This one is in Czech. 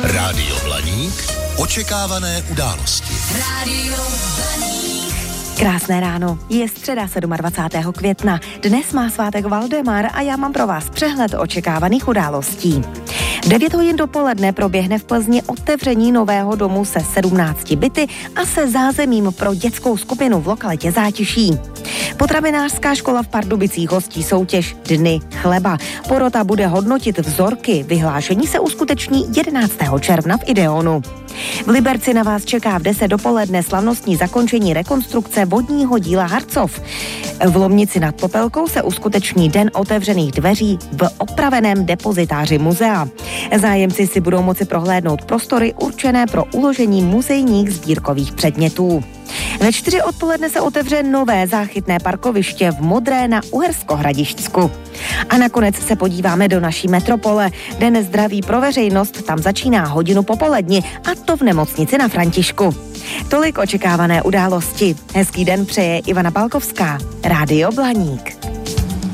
Rádio Blaník. Očekávané události. Rádio Blaník. Krásné ráno, je středa 27. května. Dnes má svátek Valdemar a já mám pro vás přehled očekávaných událostí. V 9 hodin dopoledne proběhne v Plzni otevření nového domu se 17 byty a se zázemím pro dětskou skupinu v lokalitě Zátiší. Potravinářská škola v Pardubicích hostí soutěž Dny chleba. Porota bude hodnotit vzorky. Vyhlášení se uskuteční 11. června v Ideonu. V Liberci na vás čeká v 10 dopoledne slavnostní zakončení rekonstrukce vodního díla Harcov. V Lomnici nad Popelkou se uskuteční den otevřených dveří v opraveném depozitáři muzea. Zájemci si budou moci prohlédnout prostory určené pro uložení muzejních sbírkových předmětů. Ve 4 odpoledne se otevře nové záchytné parkoviště v Modré na Uhersko-Hradišťsku. A nakonec se podíváme do naší metropole. Den zdraví pro veřejnost tam začíná hodinu popoledni, a to v nemocnici na Františku. Tolik očekávané události. Hezký den přeje Ivana Balkovská. Rádio Blaník.